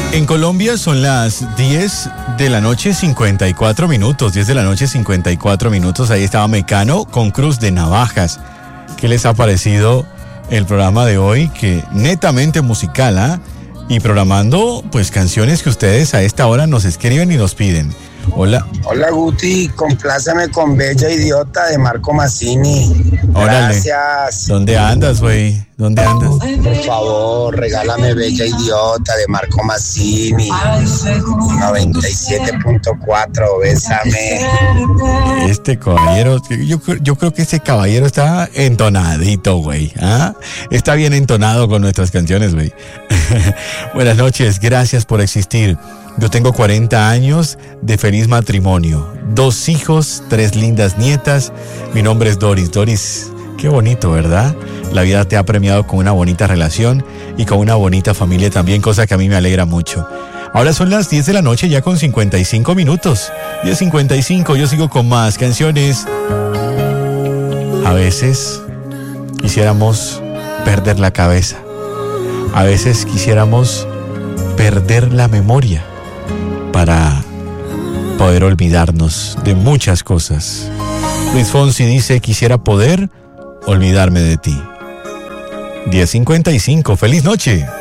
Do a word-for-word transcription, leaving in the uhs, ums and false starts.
En Colombia son las diez de la noche, cincuenta y cuatro minutos. diez de la noche, cincuenta y cuatro minutos. Ahí estaba Mecano con Cruz de Navajas. ¿Qué les ha parecido el programa de hoy? Que netamente musical, ¿ah? ¿eh? Y programando, pues, canciones que ustedes a esta hora nos escriben y nos piden. Hola. Hola, Guti. Compláceme con Bella Idiota de Marco Mazzini. Órale. Gracias. ¿Dónde andas, güey? ¿Dónde andas? Por favor, regálame Bella Idiota de Marco Mazzini. noventa y siete punto cuatro, bésame. Este caballero, yo, yo creo que ese caballero está entonadito, güey. ¿Ah? Está bien entonado con nuestras canciones, güey. Buenas noches, gracias por existir. Yo tengo cuarenta años de feliz matrimonio, dos hijos, tres lindas nietas. Mi nombre es Doris. Doris, qué bonito, ¿verdad? La vida te ha premiado con una bonita relación y con una bonita familia también, cosa que a mí me alegra mucho. Ahora son las diez de la noche ya con cincuenta y cinco minutos. diez cincuenta y cinco, yo sigo con más canciones. A veces quisiéramos perder la cabeza. A veces quisiéramos perder la memoria para poder olvidarnos de muchas cosas. Luis Fonsi dice, quisiera poder olvidarme de ti. diez cincuenta y cinco, feliz noche.